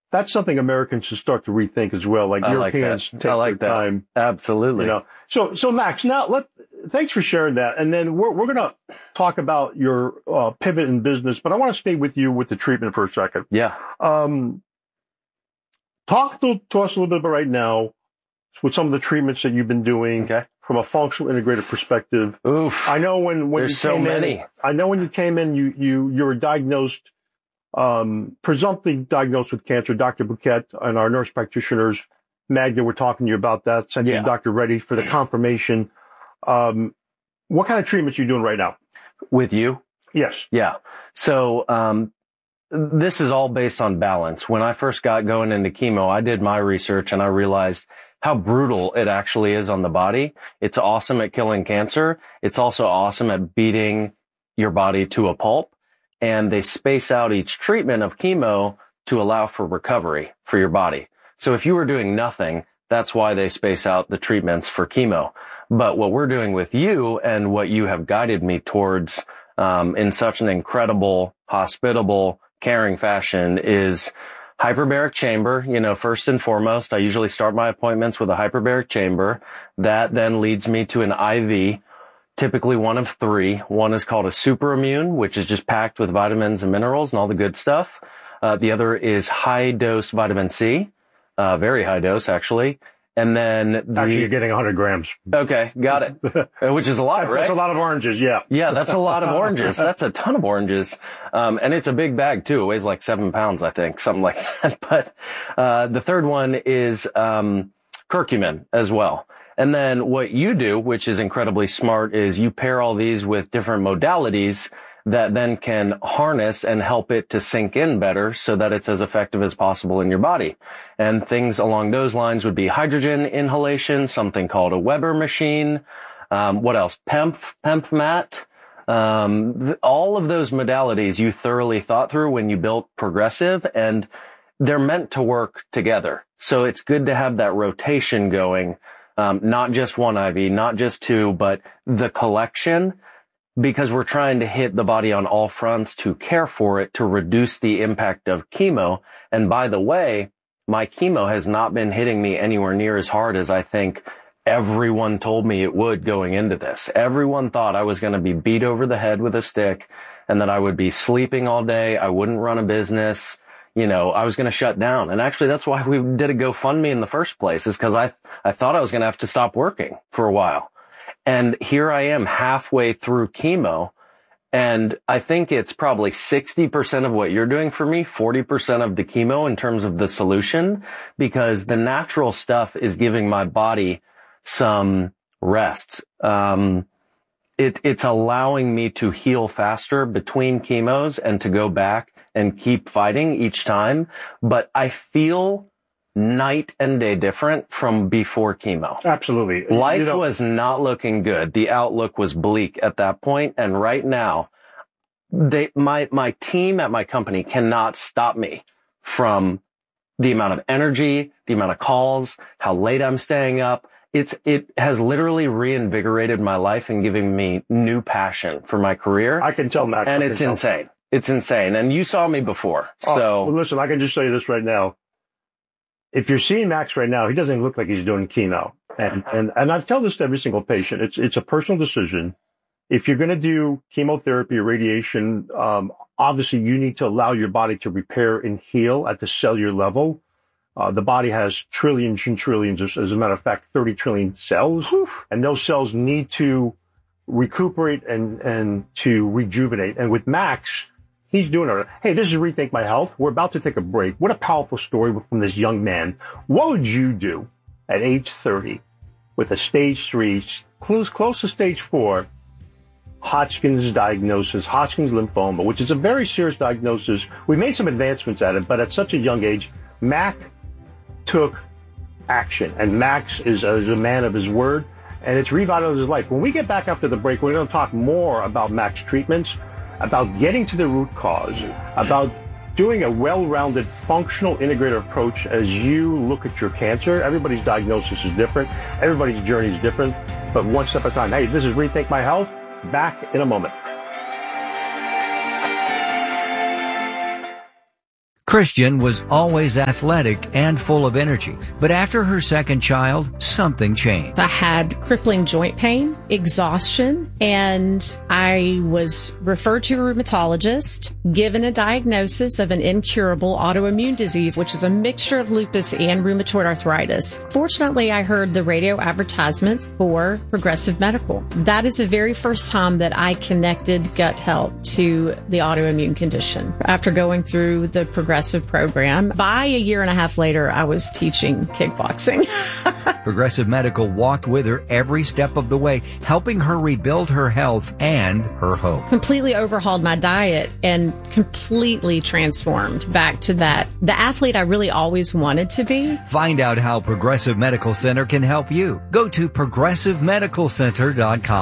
that's something Americans should start to rethink as well. Like Europeans take their time. Absolutely. So Max, now thanks for sharing that. And then we're going to talk about your pivot in business, but I want to stay with you with the treatment for a second. Yeah. Talk to us a little bit about right now with some of the treatments that you've been doing from a functional integrated perspective. Oof. I know when There's you came so many. in, I know when you came in, you were diagnosed, presumptively diagnosed with cancer. Dr. Bouquet and our nurse practitioners, Magda, were talking to you about that. Sent you Dr. Reddy for the confirmation. What kind of treatments are you doing right now? With you? Yes. Yeah. So, this is all based on balance. When I first got going into chemo, I did my research and I realized how brutal it actually is on the body. It's awesome at killing cancer. It's also awesome at beating your body to a pulp. And they space out each treatment of chemo to allow for recovery for your body. So if you were doing nothing, that's why they space out the treatments for chemo. But what we're doing with you and what you have guided me towards in such an incredible, hospitable, caring fashion is hyperbaric chamber. First and foremost, I usually start my appointments with a hyperbaric chamber. That then leads me to an IV, typically one of three. One is called a super immune, which is just packed with vitamins and minerals and all the good stuff. The other is high dose vitamin C, very high dose actually. And then actually you're getting 100 grams. Okay. Got it. Which is a lot, right? That's a lot of oranges. Yeah. Yeah. That's a lot of oranges. That's a ton of oranges. And it's a big bag too. It weighs like 7 pounds, I think, something like that. But, the third one is, curcumin as well. And then what you do, which is incredibly smart, is you pair all these with different modalities that then can harness and help it to sink in better so that it's as effective as possible in your body. And things along those lines would be hydrogen inhalation, something called a Weber machine. What else? PEMF-MAT. All of those modalities you thoroughly thought through when you built Progressive, and they're meant to work together. So it's good to have that rotation going, not just one IV, not just two, but the collection, because we're trying to hit the body on all fronts to care for it, to reduce the impact of chemo. And by the way, my chemo has not been hitting me anywhere near as hard as I think everyone told me it would going into this. Everyone thought I was going to be beat over the head with a stick and that I would be sleeping all day. I wouldn't run a business. I was going to shut down. And actually, that's why we did a GoFundMe in the first place, is because I thought I was going to have to stop working for a while. And here I am halfway through chemo, and I think it's probably 60% of what you're doing for me, 40% of the chemo in terms of the solution, because the natural stuff is giving my body some rest. It's allowing me to heal faster between chemos and to go back and keep fighting each time. But I feel night and day different from before chemo. Absolutely. Life was not looking good. The outlook was bleak at that point. And right now, my team at my company cannot stop me from the amount of energy, the amount of calls, how late I'm staying up. It has literally reinvigorated my life and giving me new passion for my career. I can tell, Max. And it's insane. It's insane. And you saw me before. Well, listen, I can just tell you this right now. If you're seeing Max right now, he doesn't look like he's doing chemo. And I tell this to every single patient. It's a personal decision. If you're going to do chemotherapy or radiation, obviously you need to allow your body to repair and heal at the cellular level. The body has trillions and trillions, as a matter of fact, 30 trillion cells. And those cells need to recuperate and to rejuvenate. And with Max, he's doing it. Hey, this is Rethink My Health. We're about to take a break. What a powerful story from this young man. What would you do at age 30 with a stage 3, close to stage 4, Hodgkin's diagnosis, Hodgkin's lymphoma, which is a very serious diagnosis. We made some advancements at it, but at such a young age, Mac took action. And Max is a man of his word, and it's revitalized his life. When we get back after the break, we're going to talk more about Max treatments, about getting to the root cause, about doing a well-rounded, functional, integrated approach as you look at your cancer. Everybody's diagnosis is different. Everybody's journey is different, but one step at a time. Hey, this is Rethink My Health. Back in a moment. Christian was always athletic and full of energy, but after her second child, something changed. I had crippling joint pain, exhaustion, and I was referred to a rheumatologist, given a diagnosis of an incurable autoimmune disease, which is a mixture of lupus and rheumatoid arthritis. Fortunately, I heard the radio advertisements for Progressive Medical. That is the very first time that I connected gut health to the autoimmune condition. After going through the Progressive program, by a year and a half later, I was teaching kickboxing. Progressive Medical walked with her every step of the way, helping her rebuild her health and her hope. Completely overhauled my diet and completely transformed back to the athlete I really always wanted to be. Find out how Progressive Medical Center can help you. Go to progressivemedicalcenter.com.